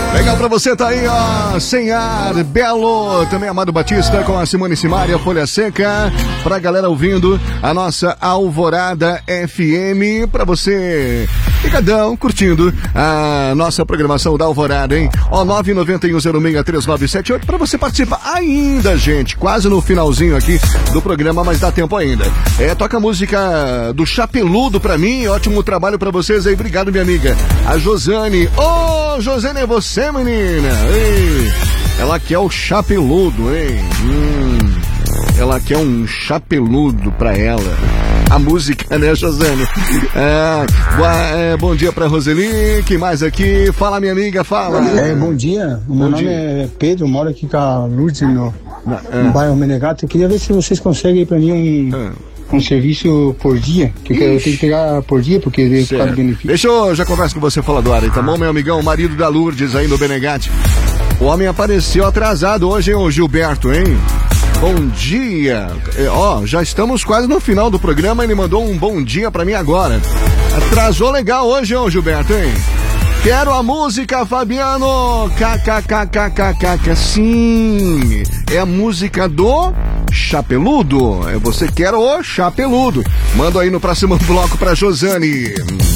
Legal pra você, tá aí, ó, Sem Ar, Belo, também Amado Batista com a Simone Simaria, Folha Seca, pra galera ouvindo a nossa Alvorada FM, pra você, ligadão, curtindo a nossa programação da Alvorada, hein? Ó, 991063978, pra você participar ainda, gente, quase no finalzinho aqui do programa, mas dá tempo ainda. Toca a música do Chapeludo pra mim, ótimo trabalho pra vocês aí, obrigado, minha amiga, a Josane. Ô, Josane, é você, menina? Ei, ela quer o chapeludo, hein? Ela quer um chapeludo pra ela. A música, né, Josane? Bom dia pra Roseli. Quem mais aqui? Fala, minha amiga, fala. Bom dia. Meu nome é Pedro, moro aqui com a Lourdes no bairro Menegato. Eu queria ver se vocês conseguem pra mim um serviço por dia, que eu tenho que pegar por dia, porque ele fica de benefício. Deixa eu já converso com você fora do ar aí, tá bom, meu amigão? Marido da Lourdes aí no Benegate. O homem apareceu atrasado hoje, hein, o Gilberto, hein? Bom dia. Já estamos quase no final do programa, ele mandou um bom dia pra mim agora. Atrasou legal hoje, hein, Gilberto, hein? Quero a música, Fabiano. KKKKKK. Sim, é a música do Chapeludo. Você quer o Chapeludo. Manda aí no próximo bloco pra Josane.